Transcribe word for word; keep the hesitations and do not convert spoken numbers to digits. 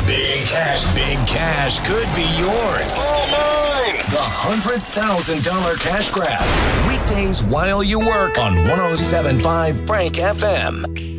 Big cash, big cash could be yours. Oh, mine! The one hundred thousand dollars Cash Grab. Weekdays while you work on one oh seven point five Frank F M.